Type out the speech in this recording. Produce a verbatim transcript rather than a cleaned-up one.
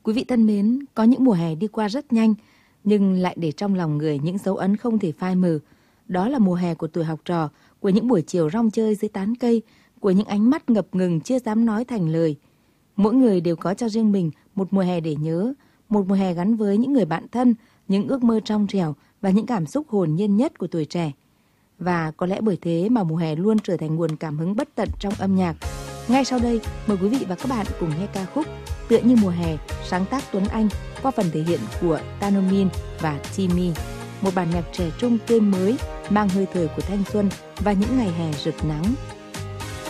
Quý vị thân mến, có những mùa hè đi qua rất nhanh, nhưng lại để trong lòng người những dấu ấn không thể phai mờ. Đó là mùa hè của tuổi học trò, của những buổi chiều rong chơi dưới tán cây, của những ánh mắt ngập ngừng chưa dám nói thành lời. Mỗi người đều có cho riêng mình một mùa hè để nhớ, một mùa hè gắn với những người bạn thân, những ước mơ trong trẻo và những cảm xúc hồn nhiên nhất của tuổi trẻ. Và có lẽ bởi thế mà mùa hè luôn trở thành nguồn cảm hứng bất tận trong âm nhạc. Ngay sau đây, mời quý vị và các bạn cùng nghe ca khúc Tựa như mùa hè, sáng tác Tuấn Anh qua phần thể hiện của Tanomin và Timmy. Một bản nhạc trẻ trung tươi mới, mang hơi thở của thanh xuân và những ngày hè rực nắng.